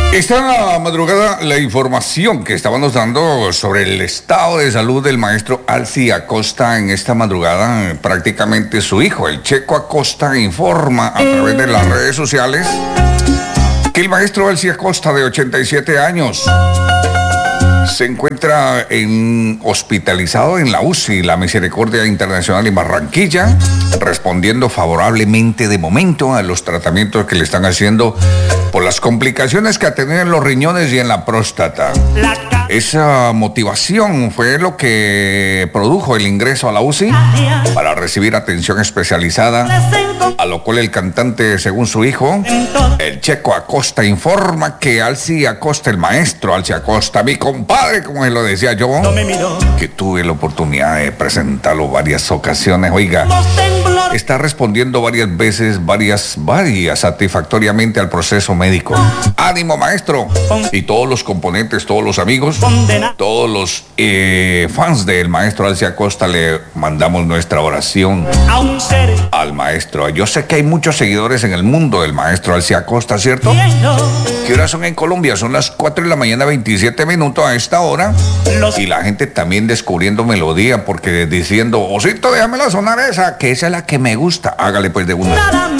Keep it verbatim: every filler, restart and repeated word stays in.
Esta madrugada la información que estábamos dando sobre el estado de salud del maestro Alci Acosta en esta madrugada, prácticamente su hijo, el Checo Acosta, informa a través de las redes sociales que el maestro Alci Acosta, de ochenta y siete años, se encuentra en, hospitalizado en la U C I, la Misericordia Internacional en Barranquilla, respondiendo favorablemente de momento a los tratamientos que le están haciendo por las complicaciones que ha tenido en los riñones y en la próstata. Esa motivación fue lo que produjo el ingreso a la U C I para recibir atención especializada, a lo cual el cantante, según su hijo, el Checo Acosta, informa que Alci Acosta, el maestro Alci Acosta, mi compadre, como se lo decía yo, que tuve la oportunidad de presentarlo varias ocasiones, oiga, está respondiendo varias veces, varias, varias, satisfactoriamente al proceso médico. ¡Ánimo, maestro! Y todos los componentes, todos los amigos, todos los eh, fans del maestro Alci Acosta, le mandamos nuestra oración al maestro. Yo sé que hay muchos seguidores en el mundo del maestro Alci Acosta, ¿cierto? ¿Qué horas son en Colombia? Son las cuatro de la mañana, veintisiete minutos a esta hora. Y la gente también descubriendo melodía, porque diciendo, Osito, déjamela sonar esa, que esa es la que me gusta. Hágale pues de una.